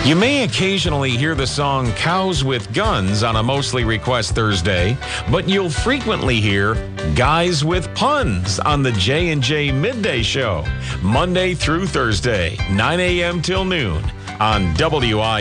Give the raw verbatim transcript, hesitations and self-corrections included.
You may occasionally hear the song Cows with Guns on a Mostly Request Thursday, but you'll frequently hear Guys with Puns on the J and J Midday Show, Monday through Thursday, nine a.m. till noon on W I